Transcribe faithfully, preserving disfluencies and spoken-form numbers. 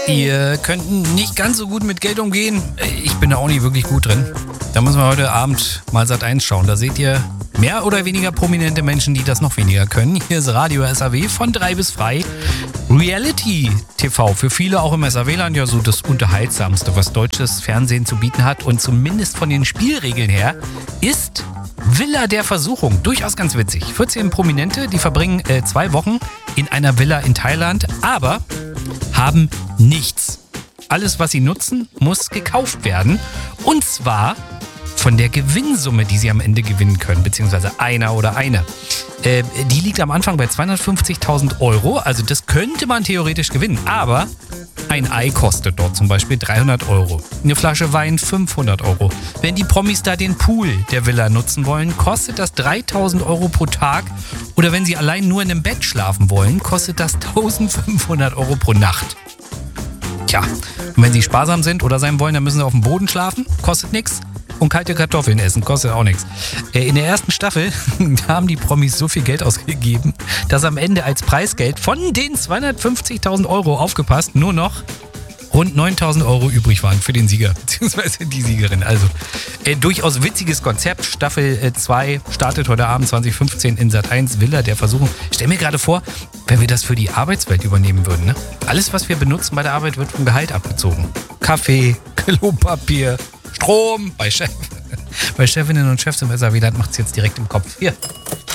Ihr könnt nicht ganz so gut mit Geld umgehen. Ich bin da auch nicht wirklich gut drin. Da müssen wir heute Abend mal Sat eins schauen. Da seht ihr mehr oder weniger prominente Menschen, die das noch weniger können. Hier ist Radio S A W von drei bis frei. Reality-T V, für viele auch im S A W-Land ja so das Unterhaltsamste, was deutsches Fernsehen zu bieten hat. Und zumindest von den Spielregeln her ist Villa der Versuchung durchaus ganz witzig. vierzehn Prominente, die verbringen äh, zwei Wochen in einer Villa in Thailand, aber haben nichts. Alles, was sie nutzen, muss gekauft werden. Und zwar von der Gewinnsumme, die sie am Ende gewinnen können, beziehungsweise einer oder eine. Äh, die liegt am Anfang bei zweihundertfünfzigtausend Euro, also das könnte man theoretisch gewinnen, aber ein Ei kostet dort zum Beispiel dreihundert Euro, eine Flasche Wein fünfhundert Euro. Wenn die Promis da den Pool der Villa nutzen wollen, kostet das dreitausend Euro pro Tag, oder wenn sie allein nur in einem Bett schlafen wollen, kostet das eintausendfünfhundert Euro pro Nacht. Tja, und wenn sie sparsam sind oder sein wollen, dann müssen sie auf dem Boden schlafen, kostet nichts. Und kalte Kartoffeln essen, kostet auch nichts. In der ersten Staffel haben die Promis so viel Geld ausgegeben, dass am Ende als Preisgeld von den zweihundertfünfzigtausend Euro, aufgepasst, nur noch rund neuntausend Euro übrig waren für den Sieger, beziehungsweise die Siegerin. Also äh, durchaus witziges Konzept. Staffel zwei startet heute Abend zwanzig fünfzehn in Sat eins, Villa der Versuchung. Ich stell mir gerade vor, wenn wir das für die Arbeitswelt übernehmen würden. Ne? Alles, was wir benutzen bei der Arbeit, wird vom Gehalt abgezogen. Kaffee, Klopapier, Strom, bei Chef, bei Chefinnen und Chefs im S A W-Land macht es jetzt direkt im Kopf. Hier.